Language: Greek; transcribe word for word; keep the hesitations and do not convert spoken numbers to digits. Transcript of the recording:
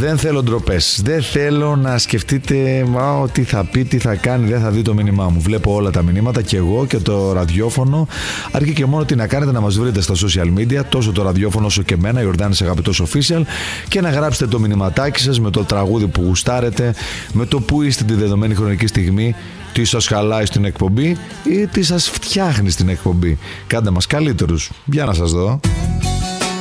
Δεν θέλω ντροπές. Δεν θέλω να σκεφτείτε μα, τι θα πει, τι θα κάνει, δεν θα δει το μήνυμά μου. Βλέπω όλα τα μηνύματα και εγώ και το ραδιόφωνο. Αρκεί και μόνο τι να κάνετε, να μας βρείτε στα social media, τόσο το ραδιόφωνο όσο και εμένα, Ιορδάνης Αγαπητός Official, και να γράψετε το μηνυματάκι σας με το τραγούδι που γουστάρετε, με το που είστε τη δεδομένη χρονική στιγμή, τι σας χαλάει στην εκπομπή ή τι σας φτιάχνει στην εκπομπή. Κάντε μας καλύτερους. Για να σας δω.